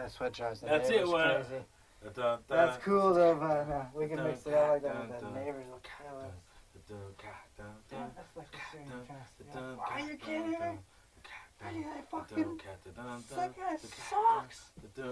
That's what drives the That's neighbors it, what? crazy. That's cool though, but we can mix it out like that with the neighbors will kind of. That's like the same kind of. Are you kidding me? Hey, that fucking that guy sucks.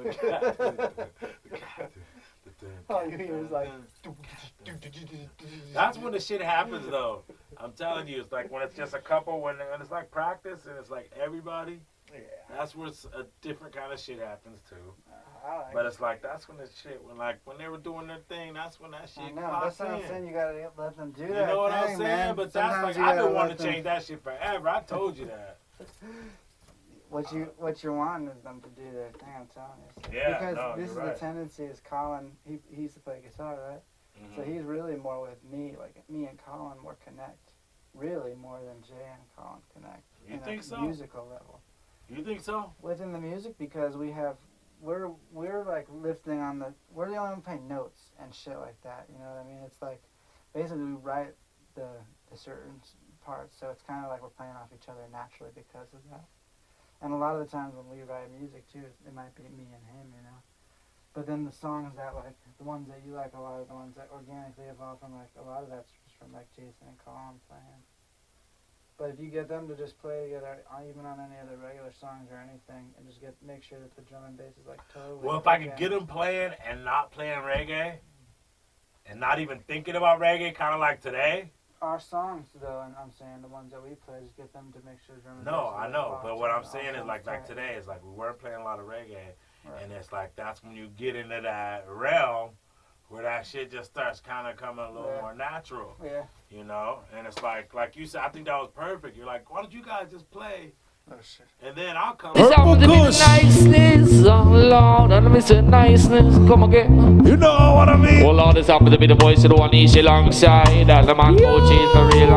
All you hear is like. That's when the shit happens, though. I'm telling you, it's like when it's just a couple, when it's like practice and it's like everybody. Yeah. That's where a different kind of shit happens too. Like but it's like that's when the shit when they were doing their thing. That's when that shit. That's what I'm saying. You gotta let them do that. You know what I'm saying? Man. But that's like I've been wanting to change that shit forever. I told you that. What you want is them to do their thing. I'm telling you. So, yeah. Because no, this is right. the tendency. Is Colin? He used to play guitar, right? Mm-hmm. So he's really more with me. Like me and Colin more connect. Really more than Jay and Colin connect. You think so? Musical level. You think so? Within the music, because we're like lifting on we're the only one playing notes and shit like that. You know what I mean? It's like basically we write the certain parts, so it's kind of like we're playing off each other naturally because of that. And a lot of the times when we write music too, it might be me and him, you know. But then the songs that like the ones that you like a lot of the ones that organically evolve from like a lot of that's just from like Jason and Colin playing. But if you get them to just play together, even on any other regular songs or anything, and just make sure that the drum and bass is like totally. Well, if I could get them playing and not playing reggae, and not even thinking about reggae, kind of like today. Our songs, though, and I'm saying the ones that we play, just get them to make sure the drum and bass. No, I know, but what I'm saying is like today is like we weren't playing a lot of reggae, right. And it's like that's when you get into that realm. Where that shit just starts kind of coming a little more natural. Yeah. You know? And it's like you said, I think that was perfect. You're like, why don't you guys just play? Oh, shit. And then I'll come. Purple Kush. Niceness, oh Lord, and Mr. Niceness, come again. You know what I mean? Oh Lord, it's happened to be the voice of the one easy alongside. And the man coaches for real.